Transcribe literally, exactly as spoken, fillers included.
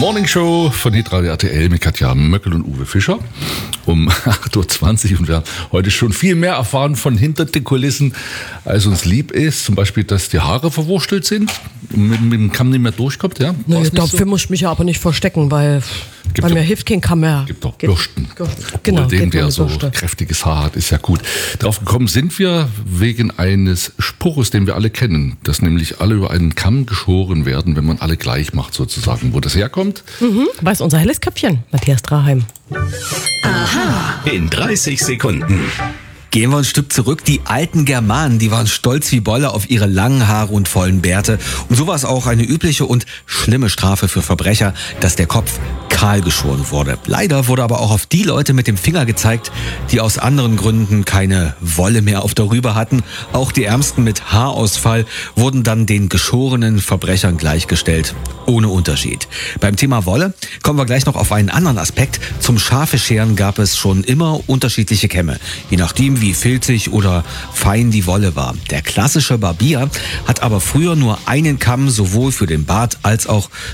Morning Show von Hitradio R T L mit Katja Möckel und Uwe Fischer um acht Uhr zwanzig und wir haben heute schon viel mehr erfahren von hinter den Kulissen, als uns lieb ist. Zum Beispiel, dass die Haare verwurstelt sind und mit, mit dem Kamm nicht mehr durchkommt. Ja? Nee, dafür so? muss ich mich ja aber nicht verstecken, weil Gibt bei doch, mir hilft kein Kamm mehr. Gibt doch Bürsten. Genau, dem, der so Bürste. kräftiges Haar hat, ist ja gut. Darauf gekommen sind wir wegen eines Spruches, den wir alle kennen, dass nämlich alle über einen Kamm geschoren werden, wenn man alle gleich macht sozusagen. Wo das herkommt? Mhm, weiß unser helles Köpfchen, Matthias Draheim. Aha. In dreißig Sekunden. Gehen wir ein Stück zurück. Die alten Germanen, die waren stolz wie Bolle auf ihre langen Haare und vollen Bärte. Und so war es auch eine übliche und schlimme Strafe für Verbrecher, dass der Kopf kahl geschoren wurde. Leider wurde aber auch auf die Leute mit dem Finger gezeigt, die aus anderen Gründen keine Wolle mehr auf der Rübe hatten. Auch die Ärmsten mit Haarausfall wurden dann den geschorenen Verbrechern gleichgestellt. Ohne Unterschied. Beim Thema Wolle kommen wir gleich noch auf einen anderen Aspekt. Zum Schafescheren gab es schon immer unterschiedliche Kämme. Je nachdem, wie filzig oder fein die Wolle war. Der klassische Barbier hat aber früher nur einen Kamm sowohl für den Bart als auch